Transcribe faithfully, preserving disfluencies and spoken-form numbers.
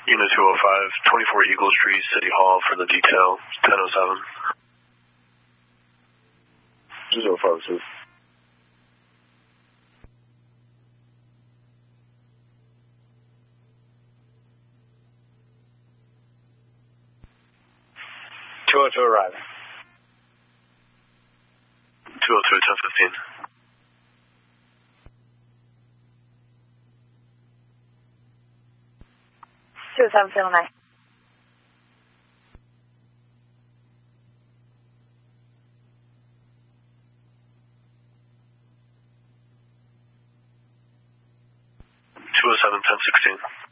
Unit two oh five, twenty-four Eagle Street, City Hall for the detail, ten oh seven. two oh five, sir. two oh two arriving. two oh two, ten fifteen. two oh seven, seven nine. two oh seven, ten sixteen.